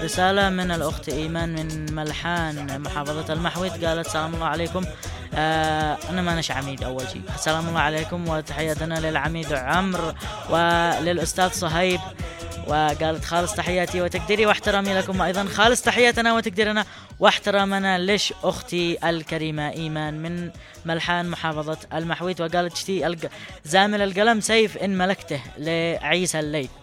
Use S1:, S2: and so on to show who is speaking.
S1: رسالة من الأخت إيمان من ملحان محافظة المحويت، قالت سلام الله عليكم. أنا ما نش عميد. أول شيء سلام الله عليكم وتحياتنا للعميد عمرو وللأستاذ صهيب، وقالت خالص تحياتي وتقديري واحترامي لكم، أيضا خالص تحياتنا وتقديرنا واحترامنا لش أختي الكريمة إيمان من ملحان محافظة المحويت. وقالت شتي زامل القلم سيف إن ملكته لعيسى الليل.